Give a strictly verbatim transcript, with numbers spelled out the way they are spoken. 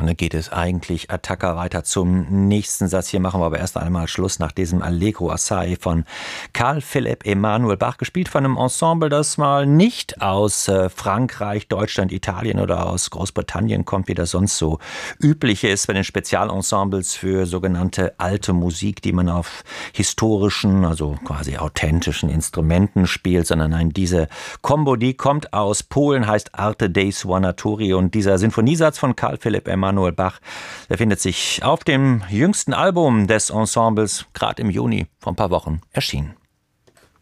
und dann geht es eigentlich Attacca weiter zum nächsten Satz. Hier machen wir aber erst einmal Schluss nach diesem Allegro assai von Carl Philipp Emanuel Bach, gespielt von einem Ensemble, das mal nicht aus äh, Frankreich, Deutschland, Italien oder aus Großbritannien kommt, wie das sonst so üblich ist bei den Spezialensembles für sogenannte alte Musik, die man auf historischen, also quasi authentischen Instrumenten spielt, sondern nein, diese Kombo, die kommt aus Polen, heißt Arte dei Suonatori, und dieser Sinfoniesatz von Carl Philipp Emanuel Bach, der findet sich auf dem jüngsten Album des Ensembles, gerade im Juni vor ein paar Wochen erschienen.